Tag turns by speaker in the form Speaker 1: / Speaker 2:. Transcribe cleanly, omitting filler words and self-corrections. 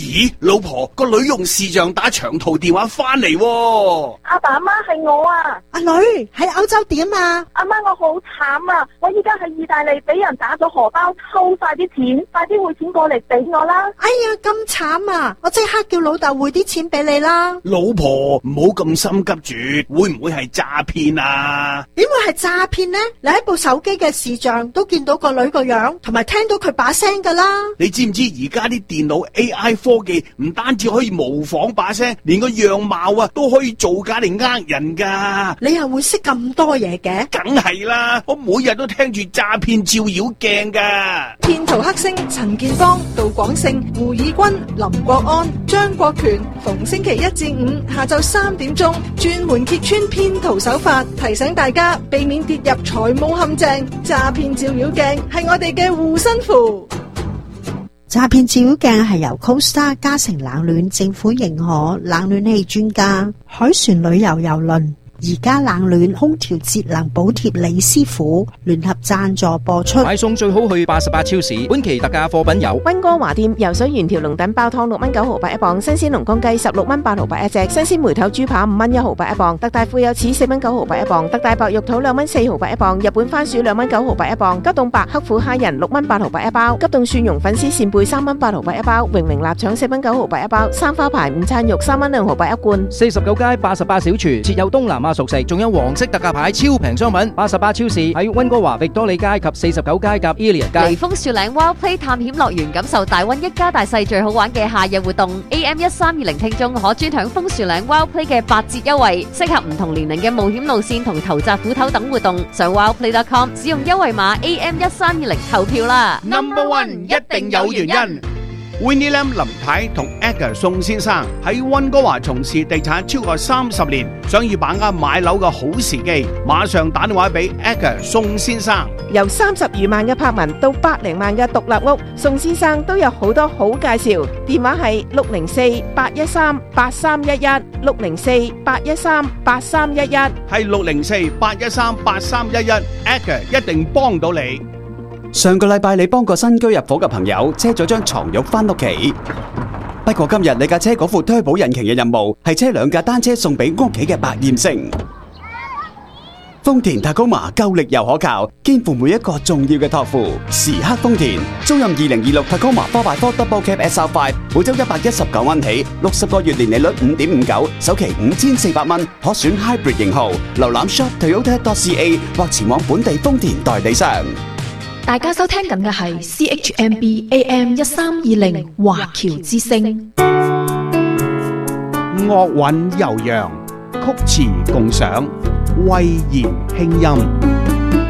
Speaker 1: 咦，老婆，個女用視像打長途電話翻嚟喎。
Speaker 2: 阿爸阿媽係我啊。
Speaker 3: 阿女喺歐洲點啊？
Speaker 2: 阿媽，我好慘啊！我依家喺意大利俾人打咗荷包，抽晒啲錢，快啲匯錢過嚟俾我啦！
Speaker 3: 哎呀，咁慘啊！我即刻叫老豆匯啲錢俾你啦。
Speaker 1: 老婆，唔好咁心急住，會唔會係詐騙啊？
Speaker 3: 點會係詐騙呢？你喺部手機嘅視像都見到個女個樣，同埋聽到佢把聲噶啦。
Speaker 1: 你知唔知而家啲電腦 AI 科技唔單止可以模仿把聲，連個樣貌啊都可以造假嚟呃人噶。
Speaker 3: 你又會識咁多嘢嘅？
Speaker 1: 梗係啦，我每日都聽住詐騙照妖鏡噶。
Speaker 4: 騙徒黑星陳建邦、杜廣勝、胡以軍、林國安、張國權，逢星期一至五下晝3點鐘，專門揭穿騙徒手法，提醒大家避免跌入財務陷阱。詐騙照妖鏡係我哋嘅護身符。
Speaker 3: 詐騙照妖鏡係由 CoStar 嘉誠冷暖政府認可冷暖氣專家海船旅遊郵輪而家冷暖空調節能補貼李師傅聯合贊助播出。
Speaker 5: 買餸最好去88超市，本期特價貨品有
Speaker 6: 溫哥華店游水原條龍躉爆湯6蚊9毫8一磅，新鮮龍江雞16蚊8毫8一隻，新鮮梅頭豬扒5蚊1毫8一磅，特大富有柿4蚊9毫8一磅，特大白玉肚2蚊4毫8一磅，日本番薯2蚊9毫8一磅，急凍白黑虎蝦仁6蚊8毫8一包，急凍蒜蓉粉絲扇貝3蚊8毫8一包，榮榮臘腸4蚊9毫8一包，三花牌午餐肉3蚊2毫8一罐。
Speaker 5: 49街88小廚設有東南亞熟食，仲有黃色特價牌超平商品。88超市喺溫哥華域多利街及49街夾 Elliot 街。
Speaker 7: 嚟楓樹嶺 Wild Play 探險樂園，感受大溫一家大細最好玩嘅夏日活動。AM1320聽眾可專享楓樹嶺 Wild Play 嘅8折優惠，適合唔同年齡嘅冒險路線同投擲斧頭等活動。上 wildplay.com 使用優惠碼 AM1320投票啦。
Speaker 1: Number One 一定有原因。Winnie Lam 林太同 Edgar 宋先生喺溫哥華從事地產超過30年，想要把握買樓嘅好時機，馬上打電話俾 Edgar 宋先生。
Speaker 6: 由30餘萬嘅柏文到100萬嘅獨立屋，宋先生都有好多好介紹。電話係604-813-8311 604-813-8311，
Speaker 1: 係604-813-8311 Edgar 一定幫到你。
Speaker 8: 上個禮拜你幫個新居入伙嘅朋友車咗張床褥返屋企，不過今日你架車嗰副turbo引擎嘅任務係車2架單車送俾屋企嘅百厭星。豐田 Tacoma 夠力又可靠，肩負每一個重要嘅託付。時刻豐田，租賃2026 Tacoma 4x4 Double Cab SR5，每周119蚊起，60個月年利率5.59%，首期5400蚊，可選 Hybrid 型號。瀏覽 shop Toyota.ca 或前往本地豐田代理商。
Speaker 9: 大家收聽緊嘅係 CHMB AM1320 華僑之聲。
Speaker 1: 樂韻悠揚，曲詞共賞，慧言輕音。